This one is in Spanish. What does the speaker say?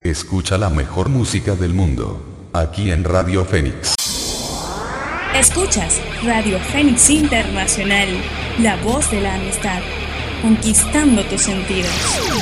Escucha la mejor música del mundo, aquí en Radio Fénix. Escuchas Radio Fénix Internacional, la voz de la amistad, conquistando tus sentidos.